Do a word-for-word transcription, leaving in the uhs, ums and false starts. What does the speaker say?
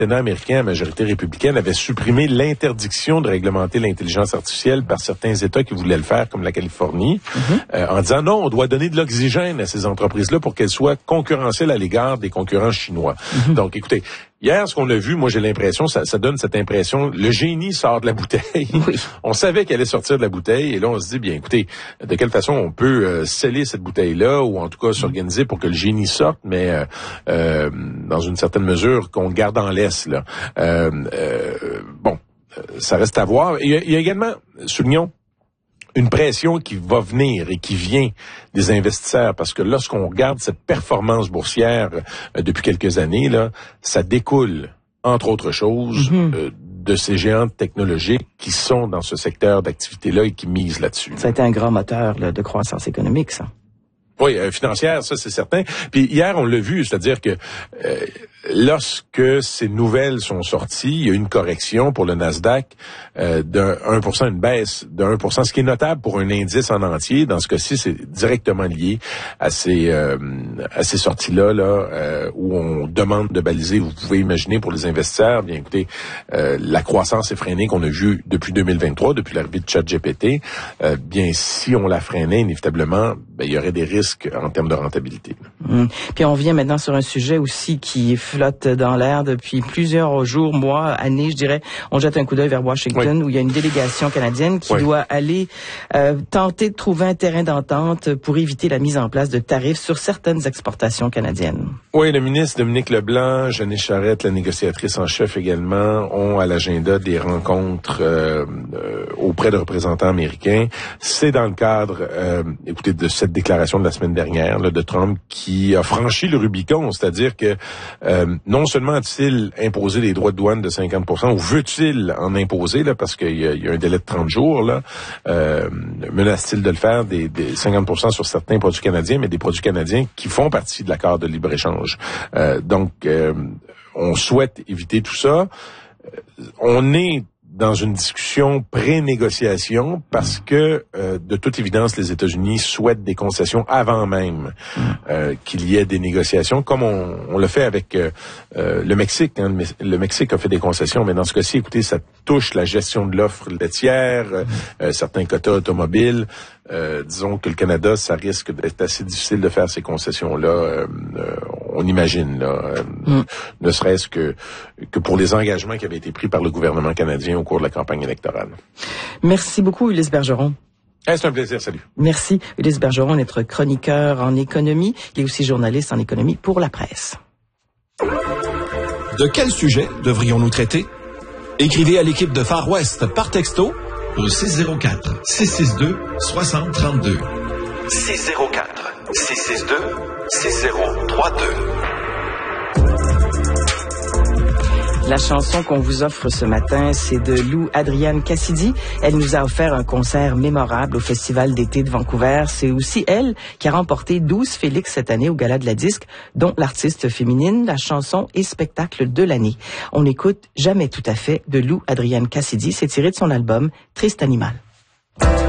Sénat américain à majorité républicaine avait supprimé l'interdiction de réglementer l'intelligence artificielle par certains États qui voulaient le faire, comme la Californie, mm-hmm. euh, en disant non, on doit donner de l'oxygène à ces entreprises-là pour qu'elles soient concurrentielles à l'égard des concurrents chinois. Mm-hmm. Donc, écoutez, hier, ce qu'on a vu, moi j'ai l'impression, ça, ça donne cette impression, le génie sort de la bouteille. Oui. On savait qu'elle allait sortir de la bouteille, et là on se dit, bien écoutez, de quelle façon on peut euh, sceller cette bouteille-là, ou en tout cas s'organiser pour que le génie sorte, mais euh, euh, dans une certaine mesure qu'on le garde en laisse. Là. Euh, euh, bon, ça reste à voir. Il y a, il y a également, soulignons, une pression qui va venir et qui vient des investisseurs, parce que lorsqu'on regarde cette performance boursière euh, depuis quelques années, là, ça découle, entre autres choses, mm-hmm. euh, de ces géants technologiques qui sont dans ce secteur d'activité-là et qui misent là-dessus. Ça a été un grand moteur là, de croissance économique, ça. Oui, euh, financière, ça c'est certain. Puis hier, on l'a vu, c'est-à-dire que euh, lorsque ces nouvelles sont sorties, il y a eu une correction pour le Nasdaq euh, d'un un pour cent, une baisse de un pour cent, ce qui est notable pour un indice en entier. Dans ce cas-ci, c'est directement lié à ces euh, à ces sorties-là, là, euh, où on demande de baliser. Vous pouvez imaginer pour les investisseurs, bien écoutez, euh, la croissance effrénée qu'on a vue depuis deux mille vingt-trois, depuis l'arrivée de ChatGPT, euh, bien si on la freinait, inévitablement, ben, il y aurait des risques en termes de rentabilité. Mmh. Puis on vient maintenant sur un sujet aussi qui flotte dans l'air depuis plusieurs jours, mois, années, je dirais. On jette un coup d'œil vers Washington, oui. où il y a une délégation canadienne qui oui. doit aller euh, tenter de trouver un terrain d'entente pour éviter la mise en place de tarifs sur certaines exportations canadiennes. Oui, le ministre Dominique Leblanc, Jeanne Charette, la négociatrice en chef également, ont à l'agenda des rencontres euh, euh, auprès de représentants américains. C'est dans le cadre, euh, écoutez, de cette déclaration de la semaine dernière là, de Trump qui a franchi le Rubicon, c'est-à-dire que euh, non seulement a-t-il imposé des droits de douane de cinquante pour cent, ou veut-il en imposer, là, parce qu'il y a, il y a un délai de trente jours, là, euh, menace-t-il de le faire, des, des cinquante pour cent sur certains produits canadiens, mais des produits canadiens qui font partie de l'accord de libre-échange. Euh, donc, euh, on souhaite éviter tout ça. Euh, on est dans une discussion pré-négociation parce que, euh, de toute évidence, les États-Unis souhaitent des concessions avant même euh, qu'il y ait des négociations, comme on, on le fait avec euh, euh, le Mexique. Hein. Le Mexique a fait des concessions, mais dans ce cas-ci, écoutez, ça touche la gestion de l'offre laitière, euh, euh, certains quotas automobiles. Euh, disons que le Canada, ça risque d'être assez difficile de faire ces concessions-là. Euh, euh, on imagine, là, euh, mm. ne serait-ce que que pour les engagements qui avaient été pris par le gouvernement canadien au cours de la campagne électorale. Merci beaucoup, Ulysse Bergeron. Eh, c'est un plaisir, salut. Merci, Ulysse Bergeron, notre chroniqueur en économie. Il est aussi journaliste en économie pour la presse. De quel sujet devrions-nous traiter? Écrivez à l'équipe de Far West par texto au six zéro quatre, six six deux, soixante trente-deux. six zéro quatre, six six deux, six zéro trois deux. La chanson qu'on vous offre ce matin, c'est de Lou Adrienne Cassidy. Elle nous a offert un concert mémorable au Festival d'été de Vancouver. C'est aussi elle qui a remporté douze Félix cette année au Gala de la Disque, dont l'artiste féminine, la chanson et spectacle de l'année. On écoute Jamais tout à fait de Lou Adrienne Cassidy. C'est tiré de son album Triste Animal.